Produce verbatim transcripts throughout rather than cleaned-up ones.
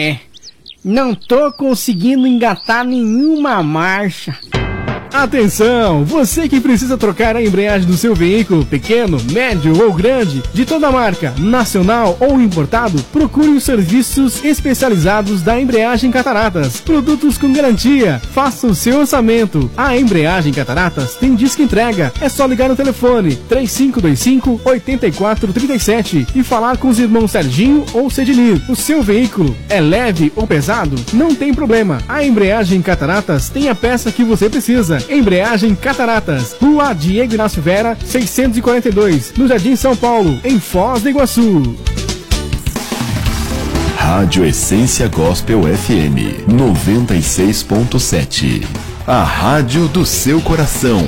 É, não tô conseguindo engatar nenhuma marcha. Atenção, você que precisa trocar a embreagem do seu veículo, pequeno, médio ou grande, de toda marca, nacional ou importado, procure os serviços especializados da Embreagem Cataratas. Produtos com garantia. Faça o seu orçamento. A Embreagem Cataratas tem disco entrega. É só ligar no telefone três cinco dois cinco, oito quatro três sete e falar com os irmãos Serginho ou Cedinir. O seu veículo é leve ou pesado? Não tem problema. A Embreagem Cataratas tem a peça que você precisa. Embreagem Cataratas, Rua Diego Inácio Vera, seiscentos e quarenta e dois, no Jardim São Paulo, em Foz do Iguaçu. Rádio Essência Gospel F M noventa e seis ponto sete. A rádio do seu coração.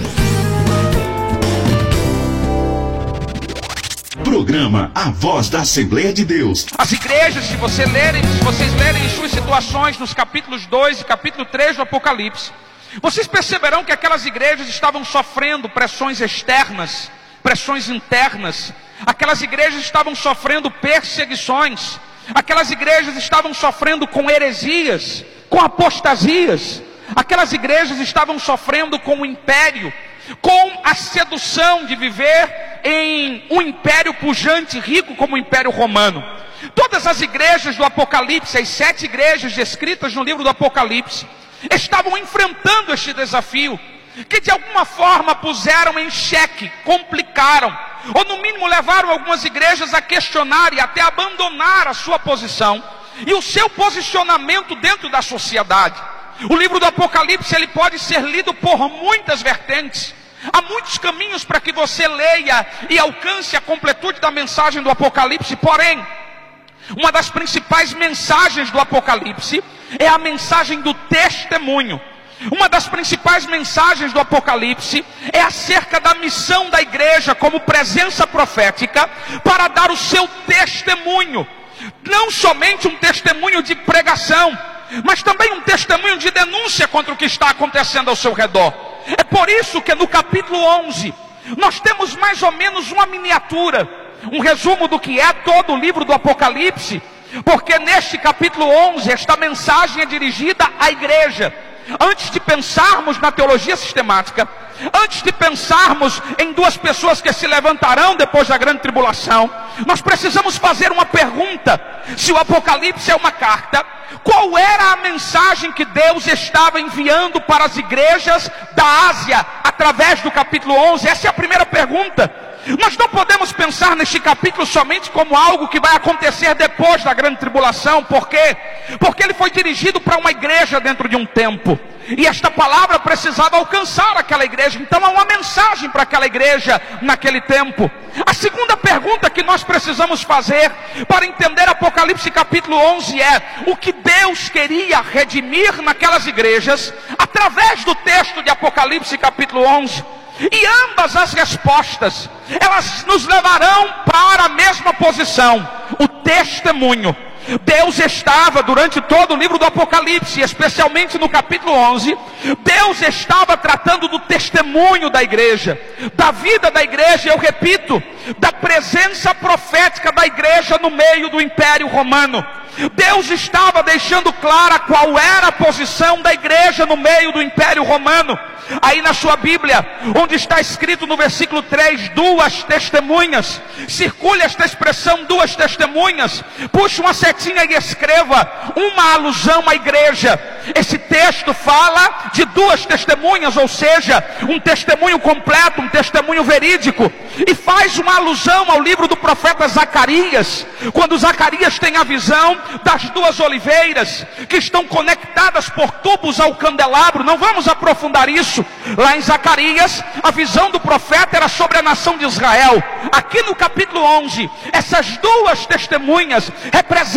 Programa A Voz da Assembleia de Deus. As igrejas, se você lerem, se vocês lerem suas situações nos capítulos dois e capítulo três do Apocalipse, vocês perceberão que aquelas igrejas estavam sofrendo pressões externas, pressões internas. Aquelas igrejas estavam sofrendo perseguições. Aquelas igrejas estavam sofrendo com heresias, com apostasias. Aquelas igrejas estavam sofrendo com o império, com a sedução de viver em um império pujante, rico como o Império Romano. Todas as igrejas do Apocalipse, as sete igrejas descritas no livro do Apocalipse, estavam enfrentando este desafio, que de alguma forma puseram em xeque, complicaram, ou no mínimo levaram algumas igrejas a questionar e até abandonar a sua posição e o seu posicionamento dentro da sociedade. O livro do Apocalipse, ele pode ser lido por muitas vertentes. Há muitos caminhos para que você leia e alcance a completude da mensagem do Apocalipse, porém, uma das principais mensagens do Apocalipse é a mensagem do testemunho. Uma das principais mensagens do Apocalipse é acerca da missão da igreja como presença profética para dar o seu testemunho. Não somente um testemunho de pregação, mas também um testemunho de denúncia contra o que está acontecendo ao seu redor. É por isso que no capítulo onze, nós temos mais ou menos uma miniatura, um resumo do que é todo o livro do Apocalipse, porque neste capítulo onze, esta mensagem é dirigida à igreja. Antes de pensarmos na teologia sistemática, antes de pensarmos em duas pessoas que se levantarão depois da grande tribulação, nós precisamos fazer uma pergunta: se o Apocalipse é uma carta, qual era a mensagem que Deus estava enviando para as igrejas da Ásia através do capítulo onze? Essa é a primeira pergunta. Nós não podemos pensar neste capítulo somente como algo que vai acontecer depois da grande tribulação. Por quê? Porque ele foi dirigido para uma igreja dentro de um tempo, e esta palavra precisava alcançar aquela igreja. Então há uma mensagem para aquela igreja naquele tempo. A segunda pergunta que nós precisamos fazer para entender Apocalipse capítulo onze é: o que Deus queria redimir naquelas igrejas através do texto de Apocalipse capítulo onze? E ambas as respostas, elas nos levarão para a mesma posição: o testemunho. Deus estava, durante todo o livro do Apocalipse, especialmente no capítulo onze, Deus estava tratando do testemunho da igreja, da vida da igreja, eu repito, da presença profética da igreja no meio do Império Romano. Deus estava deixando clara qual era a posição da igreja no meio do Império Romano. Aí na sua Bíblia, onde está escrito no versículo três, duas testemunhas, circule esta expressão, duas testemunhas, puxe uma setinha e escreva uma alusão à igreja. Esse texto fala de duas testemunhas, ou seja, um testemunho completo, um testemunho verídico, e faz uma alusão ao livro do profeta Zacarias, quando Zacarias tem a visão das duas oliveiras que estão conectadas por tubos ao candelabro. Não vamos aprofundar isso. Lá em Zacarias, a visão do profeta era sobre a nação de Israel. Aqui no capítulo onze, essas duas testemunhas representam